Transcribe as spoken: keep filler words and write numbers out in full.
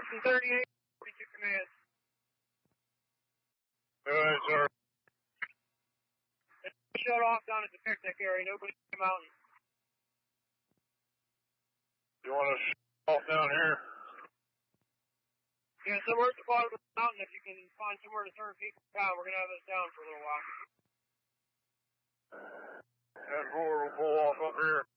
Houston thirty-eight, forty-two command. Go ahead, sir. Shut off down at the picnic area. Nobody came out. You want to shut off down here? Yeah, somewhere at the bottom of the mountain, if you can find somewhere to turn people down, we're going to have this down for a little while. That four will pull off up here.